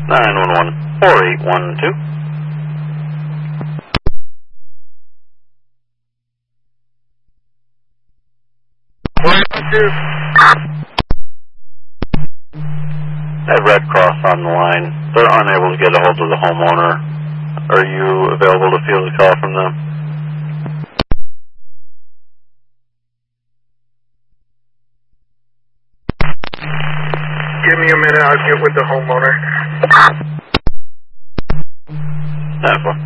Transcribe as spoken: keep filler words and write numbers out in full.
nine one one, four eight one two. At Red Cross on the line. They're unable to get a hold of the homeowner. Are you available to field a call from them? Give me a minute, I'll get with the homeowner. ten four.